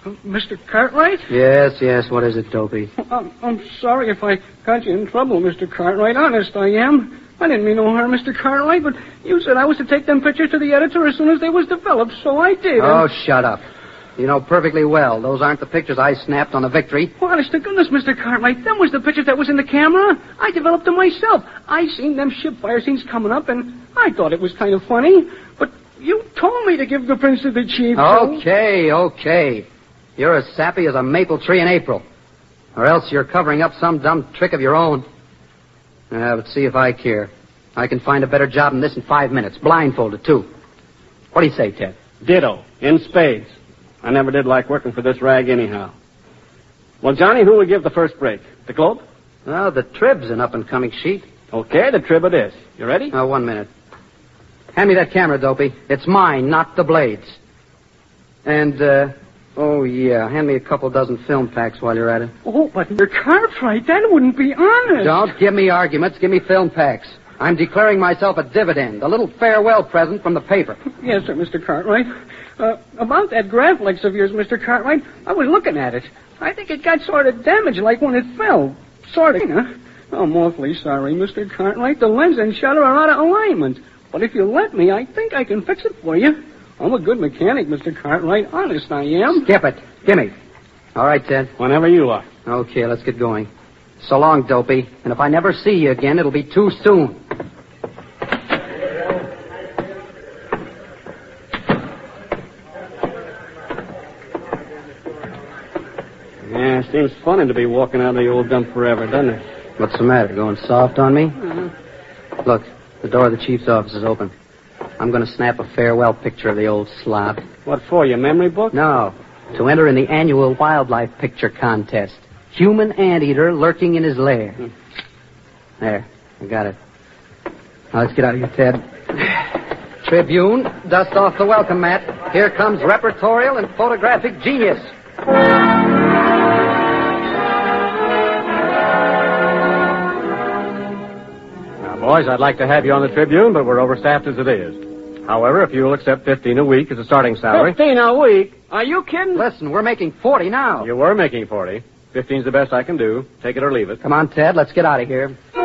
Mr. Cartwright? Yes, what is it, Dopey? I'm sorry if I got you in trouble, Mr. Cartwright. Honest, I am. I didn't mean no harm, Mr. Cartwright, but you said I was to take them pictures to the editor as soon as they was developed, so I did. Oh, shut up. You know perfectly well those aren't the pictures I snapped on the Victory. Well, honest to goodness, Mr. Cartwright, them was the pictures that was in the camera. I developed them myself. I seen them ship fire scenes coming up, and I thought it was kind of funny. But you told me to give the prints to the chief. Okay. You're as sappy as a maple tree in April. Or else you're covering up some dumb trick of your own. But see if I care. I can find a better job than this in 5 minutes. Blindfolded, too. What do you say, Ted? Ditto. In spades. I never did like working for this rag anyhow. Well, Johnny, who will give the first break? The Globe? Oh, the Trib's an up-and-coming sheet. Okay, the Trib it is. You ready? 1 minute. Hand me that camera, Dopey. It's mine, not the Blade's. And, hand me a couple dozen film packs while you're at it. Oh, but Mr. Cartwright, that wouldn't be honest. Don't give me arguments. Give me film packs. I'm declaring myself a dividend, a little farewell present from the paper. Yes, sir, Mr. Cartwright. About that Graflex of yours, Mr. Cartwright, I was looking at it. I think it got sort of damaged like when it fell. Sort of, huh? I'm awfully sorry, Mr. Cartwright. The lens and shutter are out of alignment. But if you let me, I think I can fix it for you. I'm a good mechanic, Mr. Cartwright. Honest, I am. Skip it. Gimme. All right, Ted. Whenever you are. Okay, let's get going. So long, Dopey. And if I never see you again, it'll be too soon. Yeah, seems funny to be walking out of the old dump forever, doesn't it? What's the matter? Going soft on me? Look, the door of the chief's office is open. I'm going to snap a farewell picture of the old slob. What for, your memory book? No, to enter in the annual wildlife picture contest. Human anteater lurking in his lair. There, I got it. Now, let's get out of here, Ted. Tribune, dust off the welcome mat. Here comes repertorial and photographic genius. Now, boys, I'd like to have you on the Tribune, but we're overstaffed as it is. However, if you'll accept $15 a week as a starting salary... $15 a week? Are you kidding? Listen, we're making 40 now. You were making 40. 15's the best I can do. Take it or leave it. Come on, Ted, let's get out of here.